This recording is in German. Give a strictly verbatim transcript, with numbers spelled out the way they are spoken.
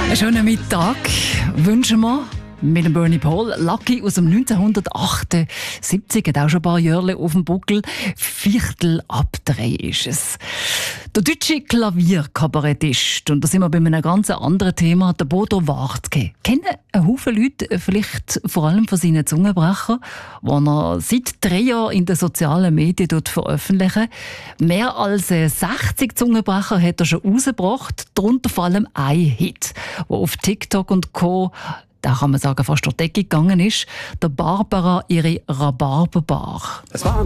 Einen schönen Mittag wünschen wir mit dem Bernie Paul. Lucky aus dem neunzehnhundertachtundsiebzig, hat auch schon ein paar Jahre auf dem Buckel. Viertel ab drei ist es. Der deutsche Klavierkabarettist, und da sind wir bei einem ganz anderen Thema, der Bodo Wartke. Kennen ein Haufen Leute vielleicht vor allem von seinen Zungenbrecher, die er seit drei Jahren in den sozialen Medien veröffentlicht. Mehr als sechzig Zungenbrecher hat er schon rausgebracht, darunter vor allem ein Hit, der auf TikTok und Co. da kann man sagen, fast durch die Decke gegangen ist. Der Barbara ihre Rhabarberbar. Es war